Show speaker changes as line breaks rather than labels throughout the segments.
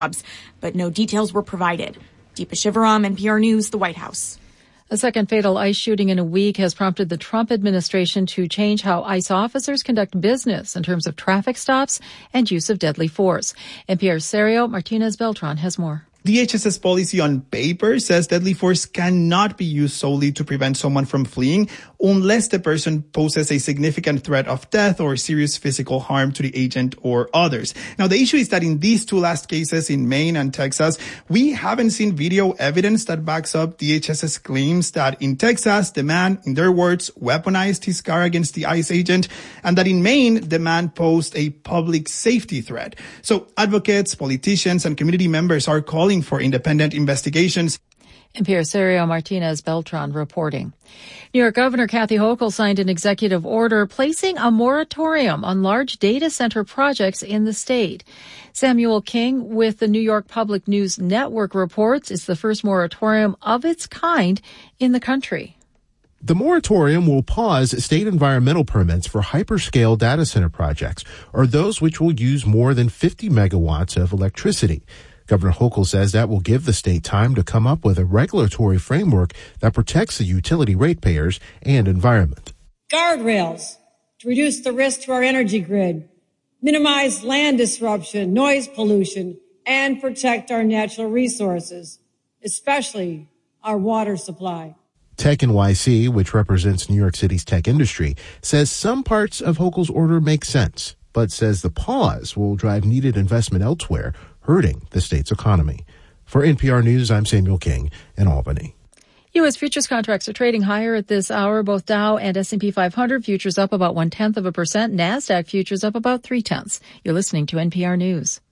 but no details were provided. Deepa Shivaram, NPR News, the White House.
A second fatal ICE shooting in a week has prompted the Trump administration to change how ICE officers conduct business in terms of traffic stops and use of deadly force. NPR's Sergio Martinez Beltran has more.
DHS's policy on paper says deadly force cannot be used solely to prevent someone from fleeing unless the person poses a significant threat of death or serious physical harm to the agent or others. Now, the issue is that in these two last cases in Maine and Texas, we haven't seen video evidence that backs up DHS's claims that in Texas, the man, in their words, weaponized his car against the ICE agent, and that in Maine, the man posed a public safety threat. So advocates, politicians, and community members are calling for independent investigations.
NPR's Sergio Martinez Beltran reporting. New York Governor Kathy Hochul signed an executive order placing a moratorium on large data center projects in the state. Samuel King with the New York Public News Network reports it's the first moratorium of its kind in the country.
The moratorium will pause state environmental permits for hyperscale data center projects, or those which will use more than 50 megawatts of electricity. Governor Hochul says that will give the state time to come up with a regulatory framework that protects the utility ratepayers and environment.
Guardrails to reduce the risk to our energy grid, minimize land disruption, noise pollution, and protect our natural resources, especially our water supply.
Tech NYC, which represents New York City's tech industry, says some parts of Hochul's order make sense, but says the pause will drive needed investment elsewhere, hurting the state's economy. For NPR News, I'm Samuel King in Albany.
U.S. futures contracts are trading higher at this hour. Both Dow and S&P 500 futures up about 0.1%. NASDAQ futures up about 0.3%. You're listening to NPR News.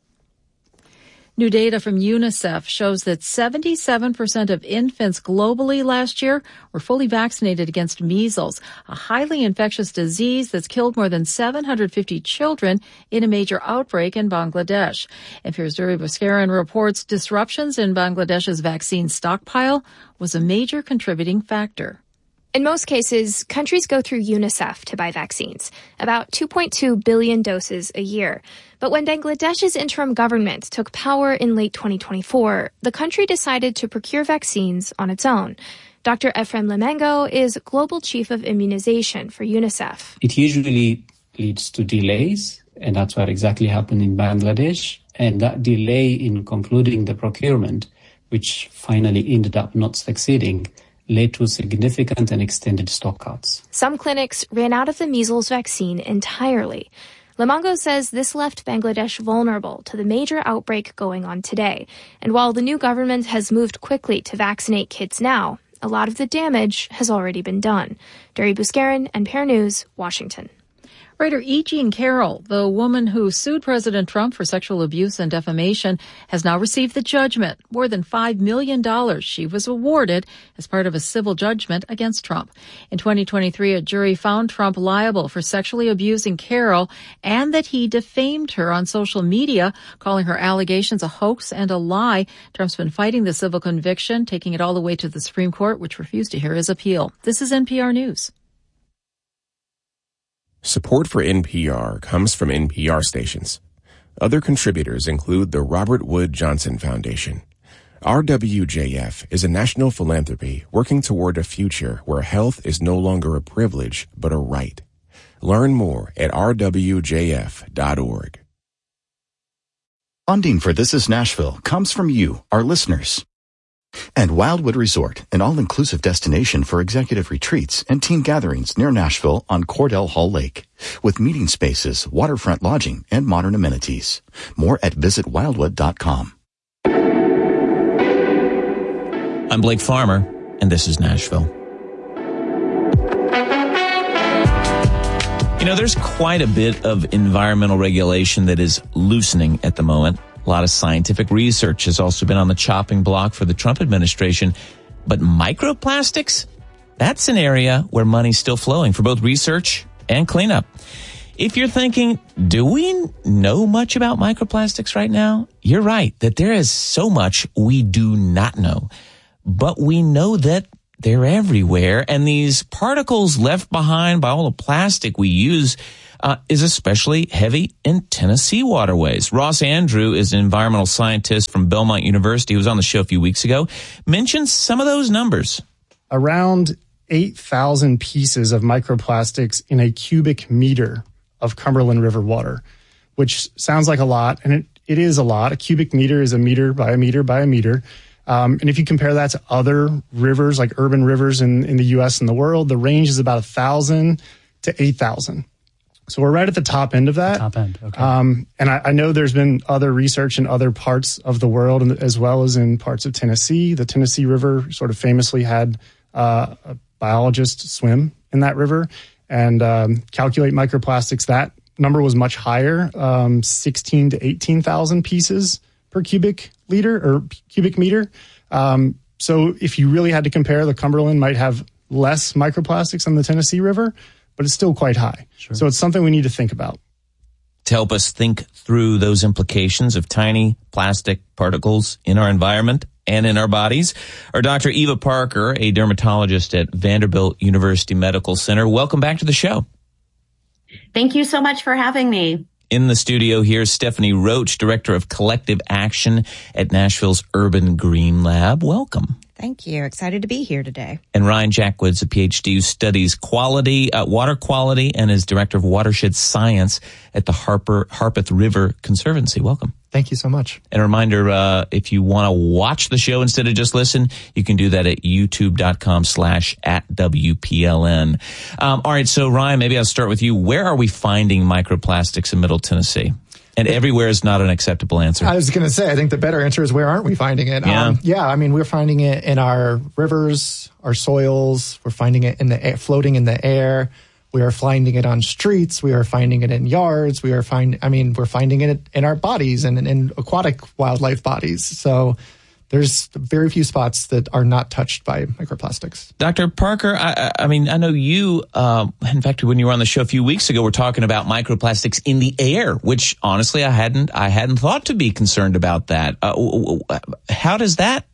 New data from UNICEF shows that 77% of infants globally last year were fully vaccinated against measles, a highly infectious disease that's killed more than 750 children in a major outbreak in Bangladesh. NPR's Duri Bhaskaran reports disruptions in Bangladesh's vaccine stockpile was a major contributing factor.
In most cases, countries go through UNICEF to buy vaccines, about 2.2 billion doses a year. But when Bangladesh's interim government took power in late 2024, the country decided to procure vaccines on its own. Dr. Ephraim Lemengo is Global Chief of Immunization for UNICEF.
It usually leads to delays, and that's what exactly happened in Bangladesh. And that delay in concluding the procurement, which finally ended up not succeeding, led to significant and extended stockouts.
Some clinics ran out of the measles vaccine entirely. Lemengo says this left Bangladesh vulnerable to the major outbreak going on today. And while the new government has moved quickly to vaccinate kids now, a lot of the damage has already been done. Duri Bhaskaran, NPR News, Washington.
Writer E. Jean Carroll, the woman who sued President Trump for sexual abuse and defamation, has now received the judgment, more than $5 million she was awarded as part of a civil judgment against Trump. In 2023, a jury found Trump liable for sexually abusing Carroll and that he defamed her on social media, calling her allegations a hoax and a lie. Trump's been fighting the civil conviction, taking it all the way to the Supreme Court, which refused to hear his appeal. This is NPR News.
Support for NPR comes from NPR stations. Other contributors include the Robert Wood Johnson Foundation. RWJF is a national philanthropy working toward a future where health is no longer a privilege, but a right. Learn more at rwjf.org.
Funding for This Is Nashville comes from you, our listeners. And Wildwood Resort, an all-inclusive destination for executive retreats and team gatherings near Nashville on Cordell Hall Lake, with meeting spaces, waterfront lodging, and modern amenities. More at visitwildwood.com.
I'm Blake Farmer, and this is Nashville. You know, there's quite a bit of environmental regulation that is loosening at the moment. A lot of scientific research has also been on the chopping block for the Trump administration. But microplastics, that's an area where money's still flowing for both research and cleanup. If you're thinking, do we know much about microplastics right now? You're right, that there is so much we do not know. But we know that they're everywhere. And these particles left behind by all the plastic we use is especially heavy in Tennessee waterways. Ross Andrew is an environmental scientist from Belmont University who was on the show a few weeks ago, mentioned some of those numbers.
Around 8,000 pieces of microplastics in a cubic meter of Cumberland River water, which sounds like a lot, and it is a lot. A cubic meter is a meter by a meter by a meter. And if you compare that to other rivers, like urban rivers in the U.S. and the world, the range is about 1,000 to 8,000. So we're right at the top end of that.
Top end, okay.
And I know there's been other research in other parts of the world, as well as in parts of Tennessee. The Tennessee River sort of famously had a biologist swim in that river and calculate microplastics. That number was much higher, 16 to 18,000 pieces per cubic liter or cubic meter. So if you really had to compare, the Cumberland might have less microplastics than the Tennessee River, but it's still quite high. Sure. So it's something we need to think about.
To help us think through those implications of tiny plastic particles in our environment and in our bodies are Dr. Eva Parker, a dermatologist at Vanderbilt University Medical Center. Welcome back to the show.
Thank you so much for having me.
In the studio here, Stephanie Roach, Director of Collective Action at Nashville's Urban Green Lab. Welcome.
Thank you. Excited to be here today.
And Ryan Jackwoods, a PhD who studies water quality and is Director of Watershed Science at the Harpeth River Conservancy. Welcome.
Thank you so much.
And a reminder, if you want to watch the show instead of just listen, you can do that at youtube.com/@WPLN. All right. So Ryan, maybe I'll start with you. Where are we finding microplastics in Middle Tennessee? And everywhere is not an acceptable answer.
I was going to say, I think the better answer is where aren't we finding it?
Yeah.
I mean, we're finding it in our rivers, our soils. We're finding it in the air, floating in the air. We are finding it on streets. We are finding it in yards. We're finding it in our bodies and in aquatic wildlife bodies. So there's very few spots that are not touched by microplastics.
Dr. Parker, I mean, I know you, in fact, when you were on the show a few weeks ago, we're talking about microplastics in the air, which honestly, I hadn't thought to be concerned about that. How is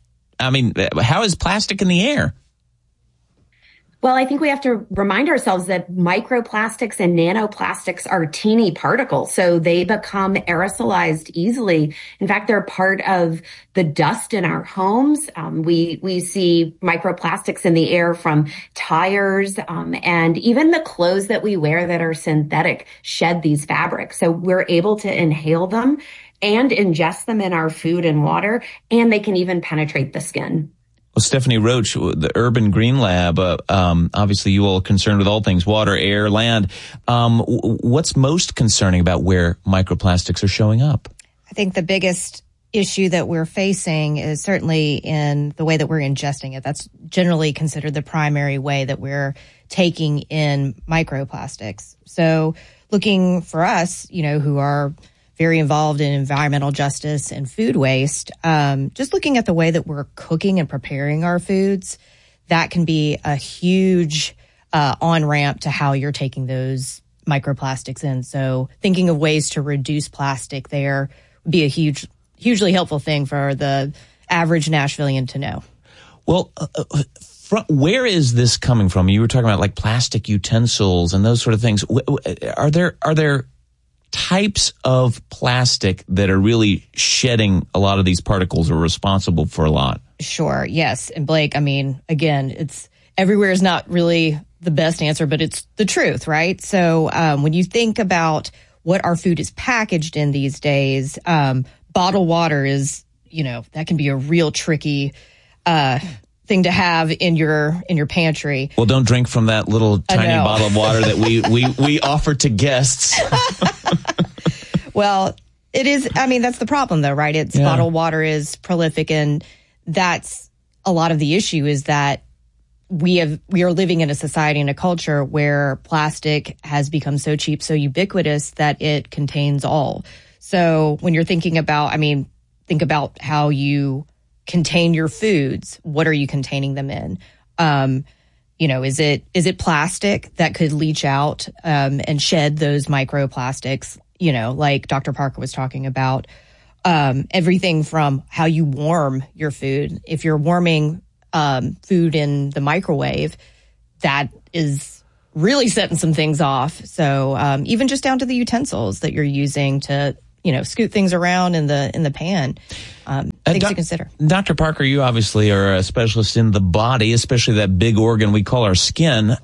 plastic in the air?
Well, I think we have to remind ourselves that microplastics and nanoplastics are teeny particles, so they become aerosolized easily. In fact, they're part of the dust in our homes. We see microplastics in the air from tires, and even the clothes that we wear that are synthetic shed these fabrics. So we're able to inhale them and ingest them in our food and water, and they can even penetrate the skin.
Well, Stephanie Roach, the Urban Green Lab, obviously you all are concerned with all things water, air, land. What's most concerning about where microplastics are showing up?
I think the biggest issue that we're facing is certainly in the way that we're ingesting it. That's generally considered the primary way that we're taking in microplastics. So looking for us, who are very involved in environmental justice and food waste, just looking at the way that we're cooking and preparing our foods, that can be a huge on-ramp to how you're taking those microplastics in. So thinking of ways to reduce plastic there would be a hugely helpful thing for the average Nashvilleian to know.
Well, where is this coming from? You were talking about like plastic utensils and those sort of things. Are there types of plastic that are really shedding a lot of these particles or responsible for a lot?
Sure. Yes. And Blake, I mean, again, it's everywhere is not really the best answer, but it's the truth, right? So when you think about what our food is packaged in these days, bottled water is, that can be a real tricky thing to have in your pantry.
Well, don't drink from that little tiny bottle of water that we offer to guests.
Well, it is. I mean, that's the problem, though, right? Bottled water is prolific, and that's a lot of the issue. Is that we are living in a society and a culture where plastic has become so cheap, so ubiquitous that it contains all. So when you're thinking about, think about how you contain your foods. What are you containing them in? Is it plastic that could leach out and shed those microplastics? Like Dr. Parker was talking about, everything from how you warm your food. If you're warming food in the microwave, that is really setting some things off. So even just down to the utensils that you're using to, scoot things around in the pan. Things to consider.
Dr. Parker, you obviously are a specialist in the body, especially that big organ we call our skin.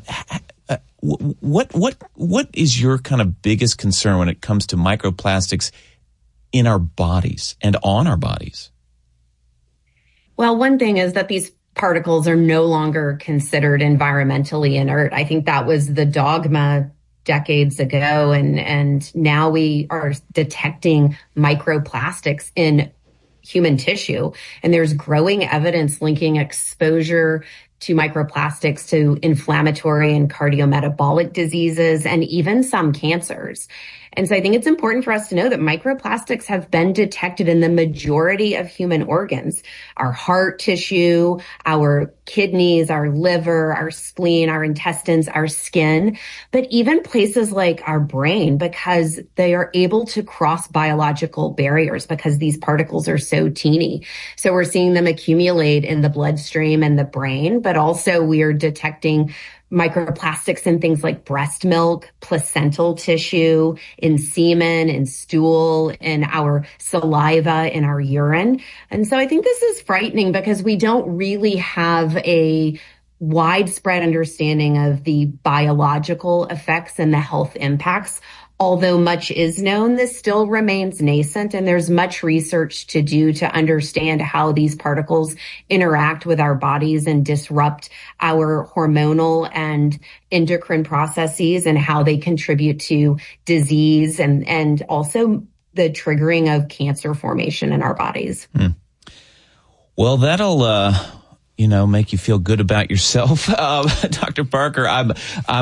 What is your kind of biggest concern when it comes to microplastics in our bodies and on our bodies?
Well, one thing is that these particles are no longer considered environmentally inert. I think that was the dogma decades ago. And now we are detecting microplastics in human tissue. And there's growing evidence linking exposure to microplastics to inflammatory and cardiometabolic diseases and even some cancers. And so I think it's important for us to know that microplastics have been detected in the majority of human organs, our heart tissue, our kidneys, our liver, our spleen, our intestines, our skin, but even places like our brain, because they are able to cross biological barriers because these particles are so teeny. So we're seeing them accumulate in the bloodstream and the brain, but also we are detecting microplastics in things like breast milk, placental tissue, in semen, in stool, in our saliva, in our urine. And so I think this is frightening because we don't really have a widespread understanding of the biological effects and the health impacts. Although much is known, this still remains nascent, and there's much research to do to understand how these particles interact with our bodies and disrupt our hormonal and endocrine processes and how they contribute to disease and also the triggering of cancer formation in our bodies.
Well, that'll make you feel good about yourself. Dr. Parker, I'm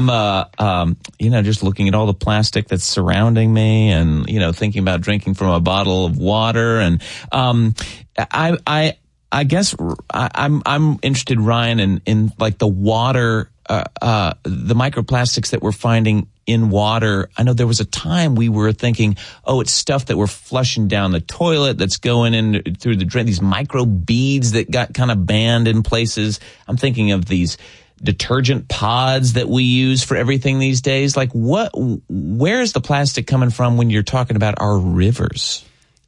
just looking at all the plastic that's surrounding me and, thinking about drinking from a bottle of water. And, I guess I'm interested, Ryan, in like the water, the microplastics that we're finding in water. I know there was a time we were thinking, it's stuff that we're flushing down the toilet that's going in through the drain, these micro beads that got kind of banned in places. I'm thinking of these detergent pods that we use for everything these days. Like where is the plastic coming from when you're talking about our rivers?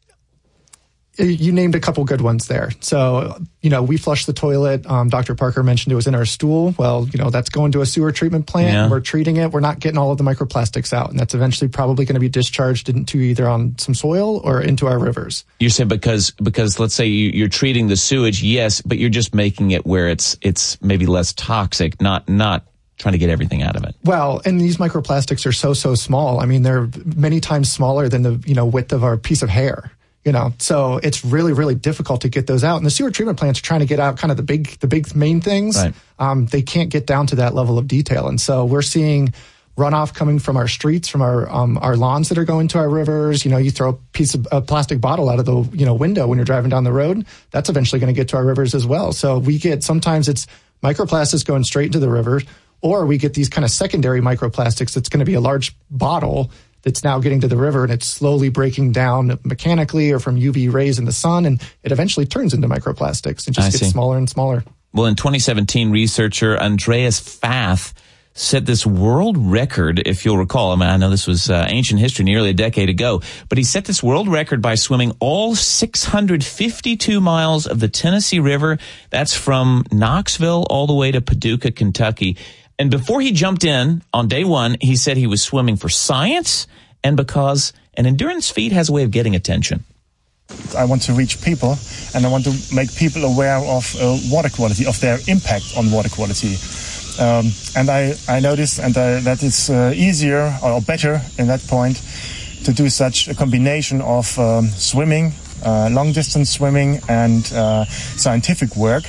You named a couple good ones there. So, we flush the toilet. Dr. Parker mentioned it was in our stool. Well, that's going to a sewer treatment plant.
Yeah.
We're treating it. We're not getting all of the microplastics out. And that's eventually probably going to be discharged into either on some soil or into our rivers.
You said because let's say you're treating the sewage, yes, but you're just making it where it's maybe less toxic, not trying to get everything out of it.
Well, and these microplastics are so small. I mean, they're many times smaller than the, width of our piece of hair. So it's really, really difficult to get those out. And the sewer treatment plants are trying to get out kind of the big main things. Right. They can't get down to that level of detail. And so we're seeing runoff coming from our streets, from our lawns that are going to our rivers. You throw a plastic bottle out of the, window when you're driving down the road. That's eventually going to get to our rivers as well. So sometimes it's microplastics going straight into the river, or we get these kind of secondary microplastics that's going to be a large bottle that's now getting to the river, and it's slowly breaking down mechanically or from UV rays in the sun, and it eventually turns into microplastics and just gets smaller and smaller.
Well, in 2017, researcher Andreas Fath set this world record, if you'll recall. I know this was ancient history, nearly a decade ago, but he set this world record by swimming all 652 miles of the Tennessee River. That's from Knoxville all the way to Paducah, Kentucky. And before he jumped in on day one, he said he was swimming for science and because an endurance feat has a way of getting attention.
I want to reach people, and I want to make people aware of water quality, of their impact on water quality. And I noticed that it's easier or better in that point to do such a combination of swimming, long-distance swimming, and scientific work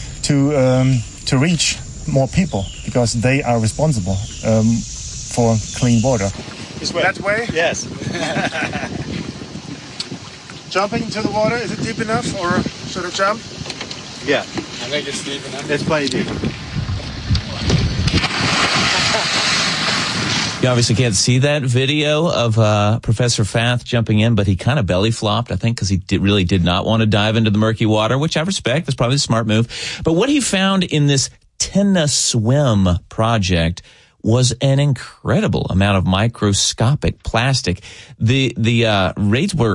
to reach more people, because they are responsible for clean water. That way? Yes. Jumping into the water, is it deep enough, or should I jump?
Yeah. I think it's deep enough. It's plenty deep.
You obviously can't see that video of Professor Fath jumping in, but he kind of belly flopped, I think, because he really did not want to dive into the murky water, which I respect. That's probably a smart move. But what he found in this TennaSwim project was an incredible amount of microscopic plastic. The rates were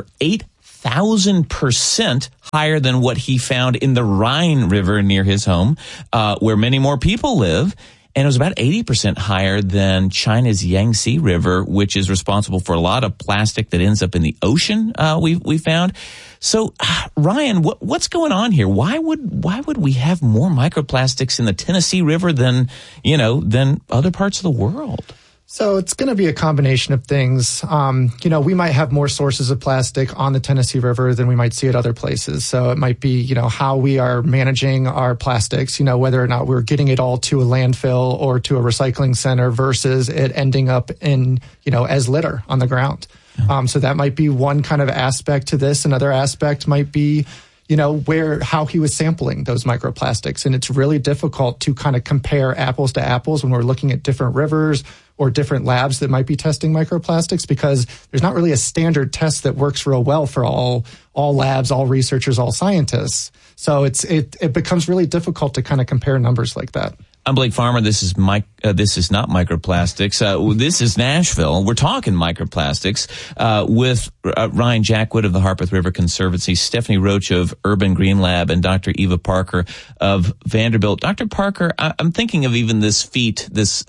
8,000% higher than what he found in the Rhine River near his home, where many more people live. And it was about 80% higher than China's Yangtze River, which is responsible for a lot of plastic that ends up in the ocean, we found. So, Ryan, what's going on here? Why would we have more microplastics in the Tennessee River than other parts of the world?
So it's going to be a combination of things. We might have more sources of plastic on the Tennessee River than we might see at other places. So it might be, how we are managing our plastics, whether or not we're getting it all to a landfill or to a recycling center versus it ending up in, as litter on the ground. So that might be one kind of aspect to this. Another aspect might be, how he was sampling those microplastics. And it's really difficult to kind of compare apples to apples when we're looking at different rivers or different labs that might be testing microplastics, because there's not really a standard test that works real well for all labs, all researchers, all scientists. So it becomes really difficult to kind of compare numbers like that.
I'm Blake Farmer. This is not microplastics. This is Nashville. We're talking microplastics with Ryan Jackwood of the Harpeth River Conservancy, Stephanie Roach of Urban Green Lab, and Dr. Eva Parker of Vanderbilt. Dr. Parker, I'm thinking of even this feat, this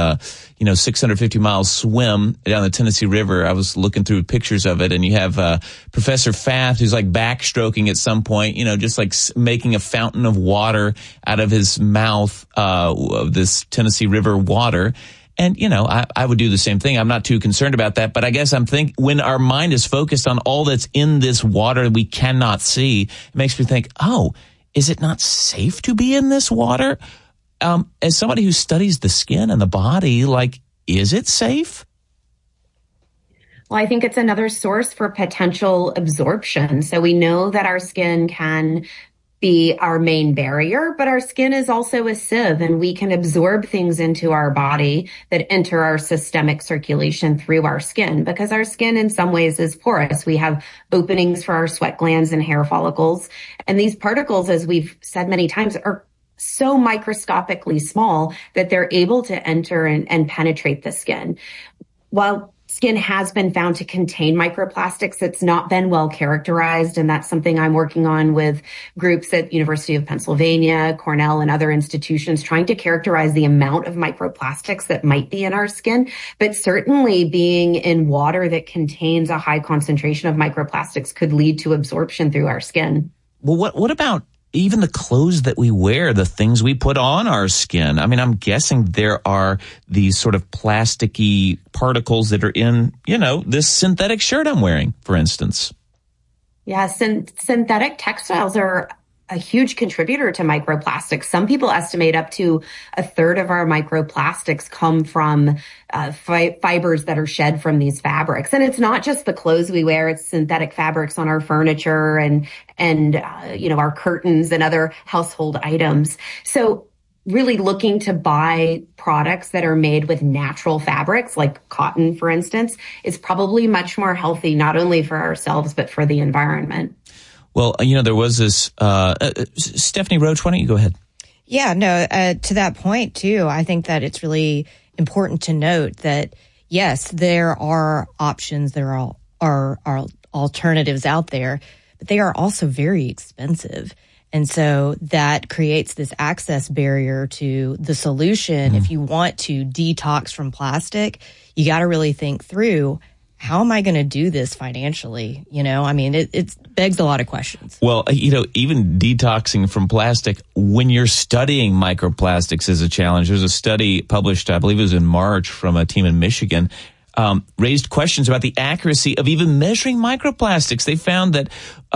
650-mile swim down the Tennessee River. I was looking through pictures of it, and you have Professor Fath, who's like backstroking at some point, just like making a fountain of water out of his mouth of this Tennessee River water. And, I would do the same thing. I'm not too concerned about that. But I guess when our mind is focused on all that's in this water we cannot see, it makes me think, is it not safe to be in this water? As somebody who studies the skin and the body, is it safe?
Well, I think it's another source for potential absorption. So we know that our skin can be our main barrier, but our skin is also a sieve, and we can absorb things into our body that enter our systemic circulation through our skin, because our skin in some ways is porous. We have openings for our sweat glands and hair follicles. And these particles, as we've said many times, are so microscopically small that they're able to enter and penetrate the skin. While skin has been found to contain microplastics, it's not been well characterized, and that's something I'm working on with groups at University of Pennsylvania, Cornell, and other institutions, trying to characterize the amount of microplastics that might be in our skin. But certainly being in water that contains a high concentration of microplastics could lead to absorption through our skin.
Well, what about even the clothes that we wear, the things we put on our skin? I mean, I'm guessing there are these sort of plasticky particles that are in, this synthetic shirt I'm wearing, for instance.
Yeah, synthetic textiles are a huge contributor to microplastics. Some people estimate up to a third of our microplastics come from fibers that are shed from these fabrics. And it's not just the clothes we wear, it's synthetic fabrics on our furniture and our curtains and other household items. So really looking to buy products that are made with natural fabrics, like cotton, for instance, is probably much more healthy, not only for ourselves, but for the environment.
Well, there was this, Stephanie Roach, why don't you go ahead?
Yeah, no, to that point too, I think that it's really important to note that, yes, there are options, there are alternatives out there, but they are also very expensive. And so that creates this access barrier to the solution. If you want to detox from plastic, you got to really think through, how am I going to do this financially? It begs a lot of questions.
Well, even detoxing from plastic, when you're studying microplastics, is a challenge. There's a study published, I believe it was in March, from a team in Michigan, raised questions about the accuracy of even measuring microplastics. They found that,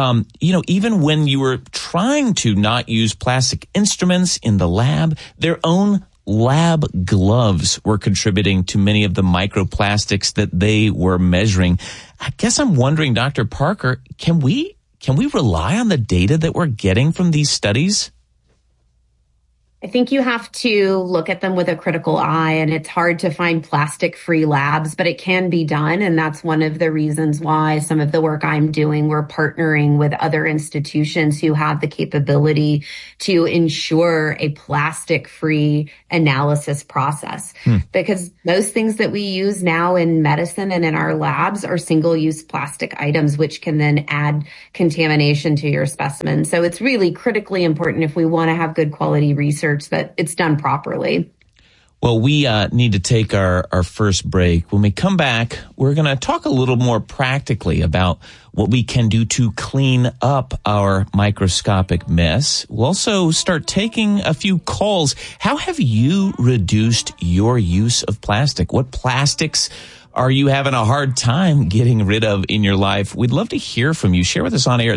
even when you were trying to not use plastic instruments in the lab, their own lab gloves were contributing to many of the microplastics that they were measuring. I guess I'm wondering, Dr. Parker, can we rely on the data that we're getting from these studies?
I think you have to look at them with a critical eye, and it's hard to find plastic-free labs, but it can be done. And that's one of the reasons why some of the work I'm doing, we're partnering with other institutions who have the capability to ensure a plastic-free analysis process. Because most things that we use now in medicine and in our labs are single-use plastic items, which can then add contamination to your specimen. So it's really critically important if we want to have good quality research that it's done properly.
Well, we need to take our first break. When we come back, we're going to talk a little more practically about what we can do to clean up our microscopic mess. We'll also start taking a few calls. How have you reduced your use of plastic? What plastics are you having a hard time getting rid of in your life? We'd love to hear from you. Share with us on air at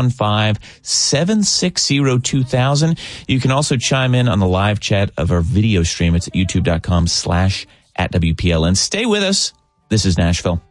615-760-2000. You can also chime in on the live chat of our video stream. It's at youtube.com/@WPLN. Stay with us. This is Nashville.